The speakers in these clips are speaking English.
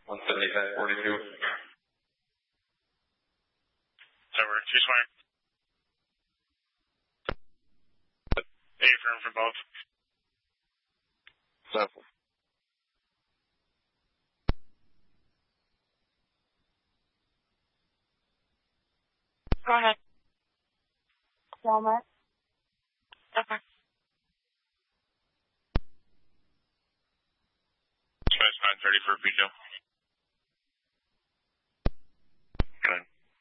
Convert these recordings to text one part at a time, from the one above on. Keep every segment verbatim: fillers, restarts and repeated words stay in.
one seventy-five forty-two. Tower, two smart. A firm for both. Seven. Go ahead. Walmart. Okay. Space nine thirty for P two. Good.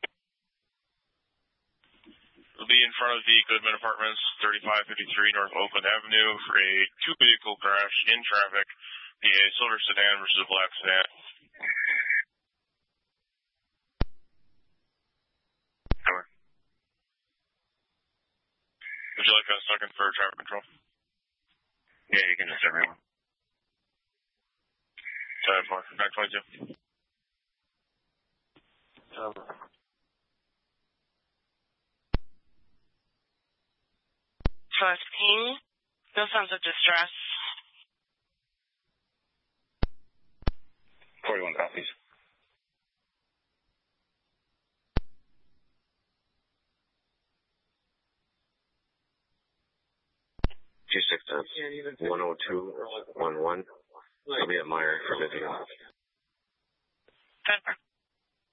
Will be in front of the Goodman Apartments, thirty-five fifty-three North Oakland Avenue, for a two-vehicle crash in traffic. The a silver sedan versus a black sedan. Tower. Would you like a second for traffic control? Yeah, you can just everyone. Seven four nine twenty-two. Tower. Fifteen. No signs of distress. forty-one copies. Two six ten. One oh two one one. I'll be at Meyer for video. Denver.